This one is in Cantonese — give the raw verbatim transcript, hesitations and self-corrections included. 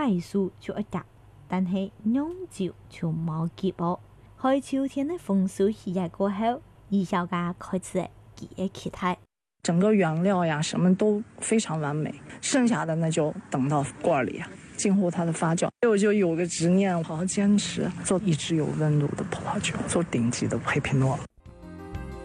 彩素就一夾，但係釀酒就冇結果。喺秋天的風水喜愛過後，二小家開始記憶期待。 整個原料呀，什麼都非常完美，剩下的呢就等到罐裏啊，近乎它的發酵。我就有個執念，好好堅持做一支有溫度的葡萄酒，做頂級的黑皮諾。